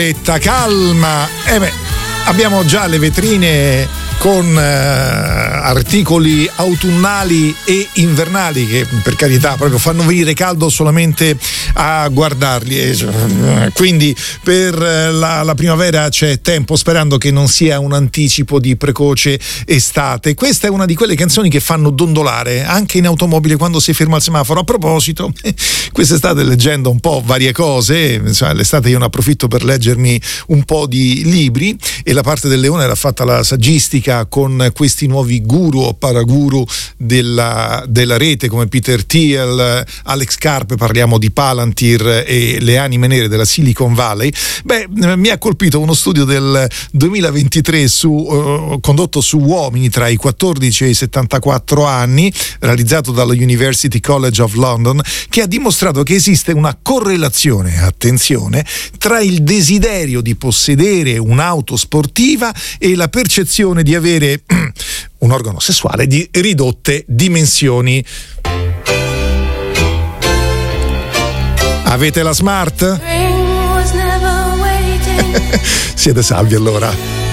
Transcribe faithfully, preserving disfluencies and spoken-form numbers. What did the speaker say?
Calma, eh beh, abbiamo già le vetrine con eh, articoli autunnali e invernali che, per carità, proprio fanno venire caldo solamente a guardarli. Quindi per la, la primavera c'è tempo, sperando che non sia un anticipo di precoce estate. Questa è una di quelle canzoni che fanno dondolare anche in automobile quando si ferma al semaforo. A proposito, quest'estate, leggendo un po' varie cose, insomma, l'estate io ne approfitto per leggermi un po' di libri, e la parte del leone era fatta la saggistica con questi nuovi guru o paraguru della, della rete come Peter Thiel, Alex Karp, parliamo di Palantir e le anime nere della Silicon Valley. Beh, mi ha colpito uno studio del duemilaventitré su, uh, condotto su uomini tra i quattordici e i settantaquattro anni, realizzato dalla University College of London, che ha dimostrato che esiste una correlazione, attenzione, tra il desiderio di possedere un'auto sportiva e la percezione di avere un organo sessuale di ridotte dimensioni. Avete la Smart? Siete salvi allora.